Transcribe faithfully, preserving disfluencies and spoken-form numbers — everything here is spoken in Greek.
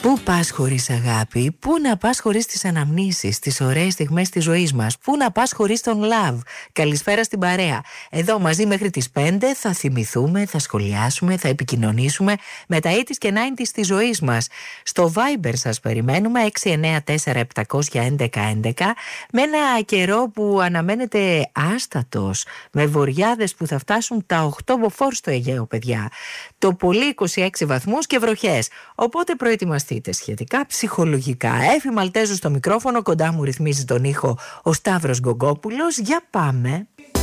Πού πας χωρίς αγάπη, πού να πας χωρίς τις αναμνήσεις, τις ωραίες στιγμές της ζωής μας, πού να πας χωρίς τον love. Καλησπέρα στην παρέα. Εδώ μαζί μέχρι τις πέντε θα θυμηθούμε, θα σχολιάσουμε, θα επικοινωνήσουμε με τα ογδόντα και ενενήντα της ζωής μας. Στο Viber σας περιμένουμε έξι εννέα τέσσερα επτακόσια έντεκα έντεκα, με ένα καιρό που αναμένεται άστατος, με βοριάδες που θα φτάσουν τα οκτώ μποφόρ στο Αιγαίο, παιδιά. Το πολύ είκοσι έξι βαθμούς και βροχές. Οπότε προετοιμαστείτε σχετικά ψυχολογικά. Έφη Μαλτέζου στο μικρόφωνο, κοντά μου ρυθμίζει τον ήχο ο Σταύρος Γκογκόπουλος. Για πάμε.